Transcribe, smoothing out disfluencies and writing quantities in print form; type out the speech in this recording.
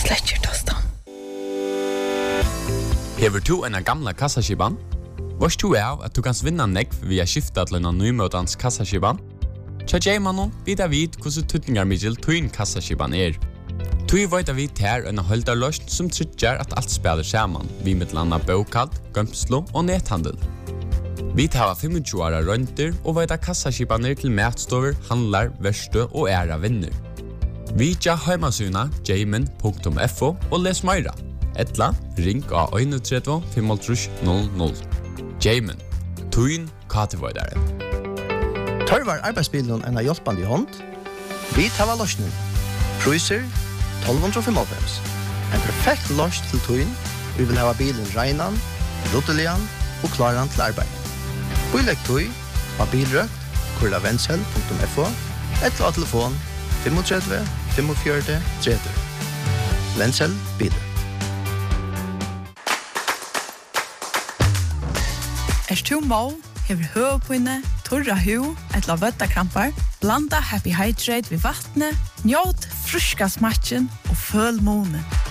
släcker tostan. Hever du en gamla kassaskiban? Vars du av at du kan vinna nekv via skifta til en nymøtans kassaskiban? Tja Jaymanon vidar vid hvordan tutningar middel tuin kassaskiban Tui veit vi ter en holdarløst som tryggjar at alt spiller saman, vi mittlanda bokald, gømslo og nethandel. Vi tar 25 åra rønter og veit kassaskibaner til matstover, handlar, verste og æra vinner. Vi tja heimasuna jayman.fo og les meira. Etla, ring av 31 500. Jayman, tuin katevoidare. Tørvar arbeidsbilen en hjelpande hånd. Vi tar løsning. Priser 1295. En perfekt løs til tuin. Vi vil ha bilen reinan, ruttelian og klaran til arbeid. Bilegg tui av bilrøkt, kurlavensel.fo, eller av telefon 35 45 30. Vensel biler. Du må, hever høvpinne, torra hu, eller vøttakrampar, blanda Happy Hydrate ved vattnet, njåt fruska smatchen og føl måne.